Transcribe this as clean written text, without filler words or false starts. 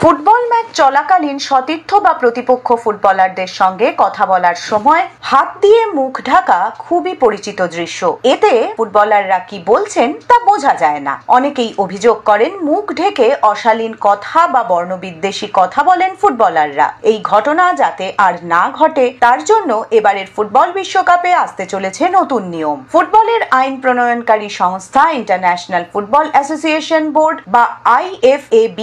Football match চলাকালীন সতীর্থ বা প্রতিপক্ষ ফুটবলারদের সঙ্গে কথা বলার সময় হাত দিয়ে মুখ ঢাকা খুবই পরিচিত দৃশ্য। এতে ফুটবলাররা কি বলছেন তা বোঝা যায় না। অনেকেই অভিযোগ করেন মুখ ঢেকে অশালীন কথা বা বর্ণবিদ্বেষী কথা বলেন ফুটবলাররা। এই ঘটনা যাতে আর না ঘটে তার জন্য এবারের ফুটবল বিশ্বকাপে আসতে চলেছে নতুন নিয়ম। ফুটবলের আইন প্রণয়নকারী সংস্থা ইন্টারন্যাশনাল ফুটবল অ্যাসোসিয়েশন বোর্ড বা IFAB